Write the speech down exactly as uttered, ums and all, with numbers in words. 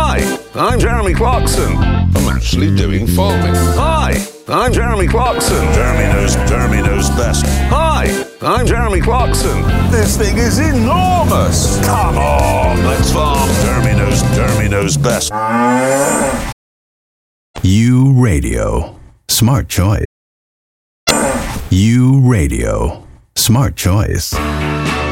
Hi, I'm Jeremy Clarkson. I'm actually doing farming. Hi, I'm Jeremy Clarkson. Jeremy knows, Jeremy knows best. Hi, I'm Jeremy Clarkson. This thing is enormous. Come on, let's farm. Jeremy knows, Jeremy knows best. U Radio. Smart choice. U Radio. Smart choice.